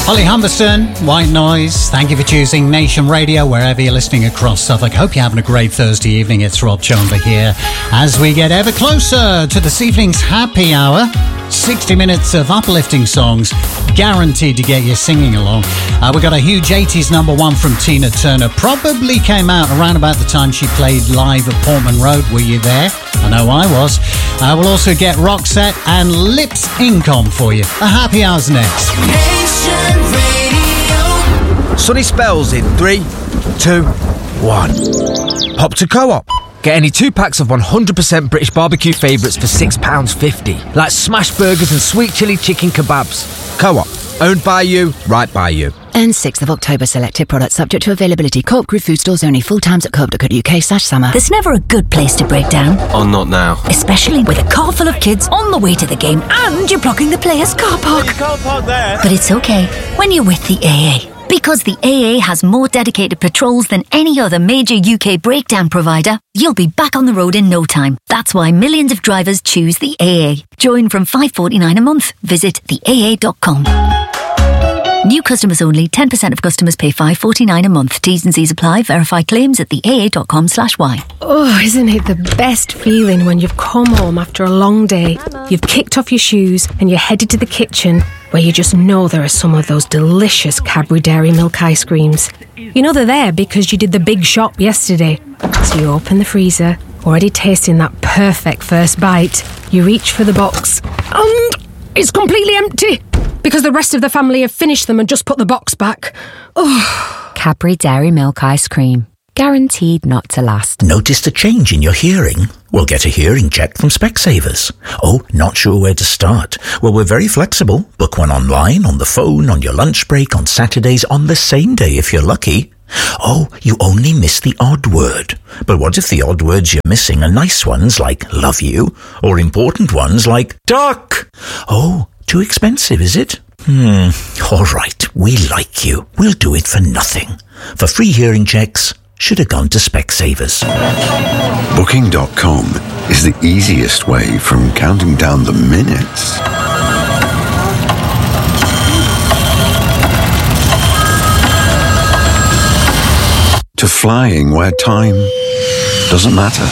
Holly Humberston, White Noise. Thank you for choosing Nation Radio wherever you're listening across Suffolk. Hope you're having a great Thursday evening. It's Rob Chandler here as we get ever closer to this evening's happy hour. 60 minutes of uplifting songs guaranteed to get you singing along. We got a huge 80s number one from Tina Turner. Probably came out around about the time she played live at Portman Road. Were you there? I know I was. We'll also get Roxette and Lips Income for you. The happy hour's next. Nation Radio. Sunny spells in 3, 2, 1. Pop to Co-op. Get any 2 packs of 100% British barbecue favourites for £6.50. Like smash burgers and sweet chilli chicken kebabs. Co-op. Owned by you, right by you. And 6th of October, selected products subject to availability. Co-op Group Food Stores only. Full times at co-op.co.uk/summer. There's never a good place to break down. Oh, not now. Especially with a car full of kids on the way to the game and you're blocking the players' car park. You can't park there. But it's okay when you're with the AA. Because the AA has more dedicated patrols than any other major UK breakdown provider, you'll be back on the road in no time. That's why millions of drivers choose the AA. Join from $5.49 a month. Visit theaa.com. New customers only. 10% of customers pay $5.49 a month. T's and C's apply. Verify claims at theaa.com/y. Oh, isn't it the best feeling when you've come home after a long day, you've kicked off your shoes and you're headed to the kitchen where you just know there are some of those delicious Cadbury Dairy Milk ice creams. You know they're there because you did the big shop yesterday. So you open the freezer, already tasting that perfect first bite. You reach for the box and it's completely empty because the rest of the family have finished them and just put the box back. Oh. Cadbury Dairy Milk Ice Cream. Guaranteed not to last. Noticed a change in your hearing? Well, get a hearing check from Specsavers. Oh, not sure where to start? Well, we're very flexible. Book one online, on the phone, on your lunch break, on Saturdays, on the same day if you're lucky. Oh, you only miss the odd word. But what if the odd words you're missing are nice ones like love you, or important ones like duck? Oh, too expensive, is it? All right, we like you. We'll do it for nothing. For free hearing checks, should have gone to Specsavers. Booking.com is the easiest way from counting down the minutes to flying where time doesn't matter.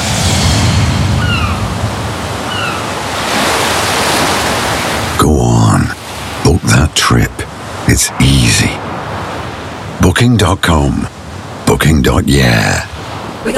Go on, book that trip. It's easy. Booking.com. Booking.yeah.